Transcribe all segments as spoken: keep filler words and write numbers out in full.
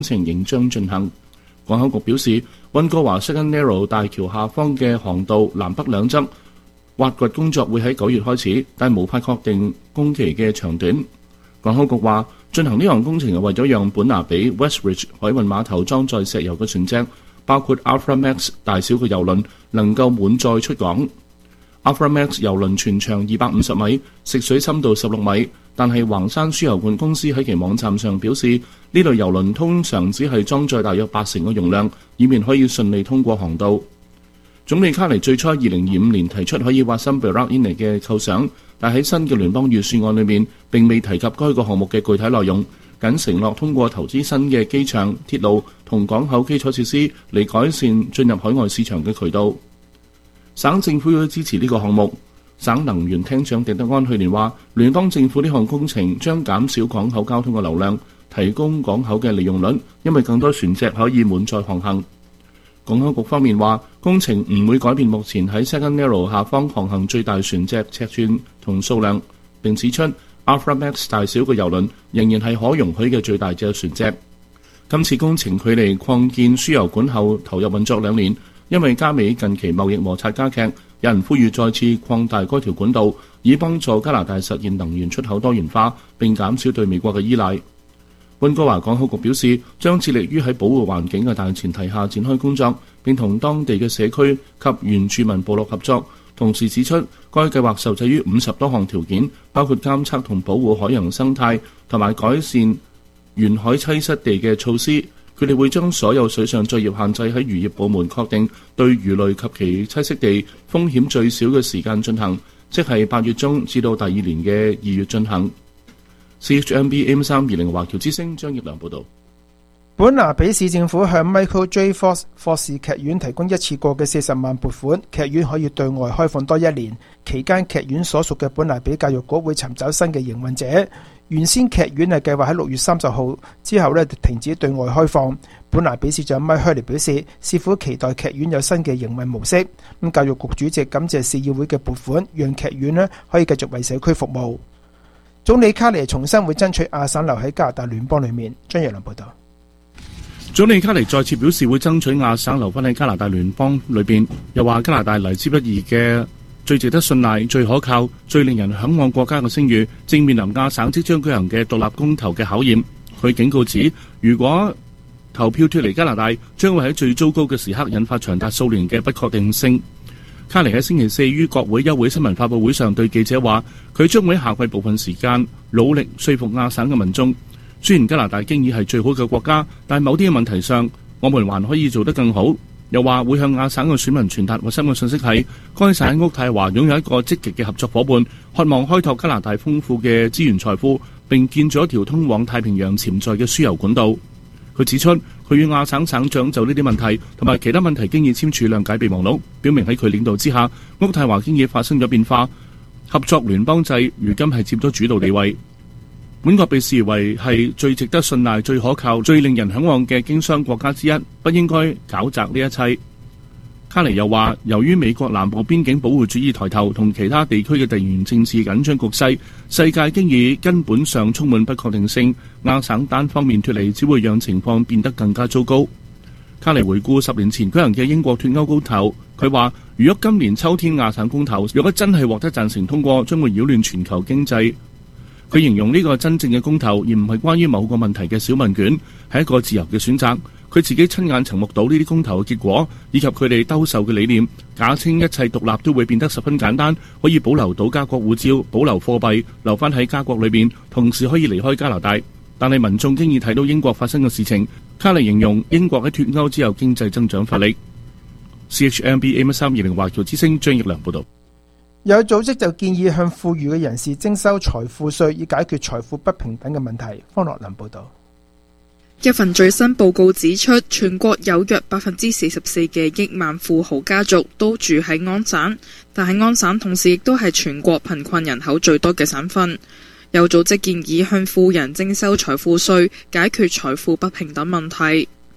程仍將進行。港口局表示，溫哥華 Second Narrow 大橋下方嘅航道南北兩側挖掘工作會喺九月開始，但無法確定工期嘅長短。港口局話，進行呢項工程係為咗讓本拿比 Westridge 海運碼頭裝載石油嘅船隻，包括 Aframax 大小嘅郵輪，能夠滿載出港。Aframax 郵輪全長二百五十米，食水深度十六米，但係橫山輸油管公司喺其網站上表示，呢類郵輪通常只係裝載大約八成嘅容量，以免可以順利通過航道。總理卡尼最初二零二五年提出可以挖深 Buraq Inlet 嘅構想，但喺新嘅聯邦預算案裏面並未提及該個項目嘅具體內容，僅承諾通過投資新嘅機場、鐵路同港口基礎設施嚟改善進入海外市場嘅渠道。省政府要支持呢個項目。省能源廳長狄德安去年話，聯邦政府呢項工程將減少港口交通嘅流量，提供港口嘅利用率，因為更多船隻可以滿載航行。港口局方面話，工程唔會改變目前喺 Second Narrow 下方航行最大船隻尺寸同數量，並指出 Aframax 大小嘅郵輪仍然係可容許嘅最大隻船隻。今次工程距離擴建輸油管後投入運作兩年。因為加美近期貿易摩擦加劇，有人呼籲再次擴大該條管道，以幫助加拿大實現能源出口多元化，並減少對美國嘅依賴。溫哥華港口局表示，將致力於喺保護環境嘅大前提下展開工作，並同當地嘅社區及原住民部落合作。同時指出，該計劃受制於五十多項條件，包括監測同保護海洋生態同埋改善沿海棲息地嘅措施。佢哋會將所有水上作業限制喺漁業部門確定對魚類及其棲息地風險最少嘅時間進行，即係八月中至到第二年嘅二月進行。C H M B M 三二零華僑之聲張業良報導。 本拿比市政府向 Michael J. Fox 霍士劇院提供一次過嘅四十萬撥款，劇院可以對外開放多一年，期間劇院所屬嘅本拿比教育局會尋找新嘅營運者。原先劇院係計劃喺六月三十號之後咧停止對外開放。本拿比市長麥克利表示，市府期待劇院有新嘅營運模式。咁教育局主席感謝市議會嘅撥款，讓劇院咧可以繼續為社區服務。總理卡尼重新會爭取亞省留喺加拿大聯邦裏面。張若良報道。 總理卡尼再次表示會爭取亞省留返喺加拿大聯邦裏邊，又話加拿大嚟之不易嘅最值得信賴、最可靠、最令人嚮往國家嘅聲譽，正面臨亞省即將舉行嘅獨立公投嘅考驗。佢警告指，如果投票脫離加拿大，將會喺最糟糕嘅時刻引發長達數年嘅不確定性。卡尼喺星期四於國會休會新聞發佈會上對記者話，佢將會喺夏季部分時間努力說服亞省嘅民眾。雖然加拿大經已係最好嘅國家，但某啲嘅問題上，我們還可以做得更好。又話會向亞省嘅選民傳達核心嘅信息係，該省喺渥太華擁有一個積極嘅合作伙伴，渴望開拓加拿大豐富嘅資源財富，並建造一條通往太平洋潛在嘅輸油管道。佢指出，佢與亞省省長就呢啲問題同埋其他問題經已簽署諒解備忘錄，表明喺佢領導之下，渥太華經已發生咗變化，合作聯邦制如今係佔咗主導地位。本國被視為係最值得信賴、最可靠、最令人嚮往嘅經商國家之一，不應該搞砸呢一切。卡尼又話，由於美國南部邊境保護主義抬頭同其他地區嘅地緣政治緊張局勢，世界經已根本上充滿不確定性，亞省單方面脫離只會讓情況變得更加糟糕。卡尼回顧十年前舉行嘅英國脫歐公投，佢話，如果今年秋天亞省公投如果真係獲得贊成通過，將會擾亂全球經濟。佢形容呢個真正嘅公投，而唔係關於某個問題嘅小問卷，係一個自由嘅選擇。佢自己親眼曾目睹呢啲公投嘅結果，以及佢哋兜售嘅理念，假稱一切獨立都會變得十分簡單，可以保留到加國護照、保留貨幣，留翻喺加國裏邊，同時可以離開加拿大。但係民眾經已睇到英國發生嘅事情。卡尼形容英國喺脫歐之後經濟增長乏力。C H M B M 三二零華僑之聲張益良報道。 有組織就建議向富裕嘅人士徵收財富稅，以解決財富不平等嘅問題。方樂林報道。 一份最新報告指出，全國有約百分之四十四嘅億萬富豪家族都住喺安省，但係安省同時亦都係全國貧困人口最多嘅省份。有組織建議向富人徵收財富稅，解決財富不平等問題。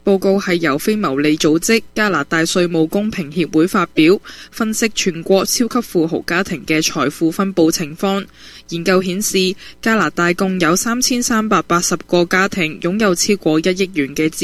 報告係由非牟利組織加拿大稅務公平協會發表，分析全國超級富豪家庭嘅財富分佈情況。研究顯示，加拿大共有三千三百八十個家庭擁有超過一億元嘅資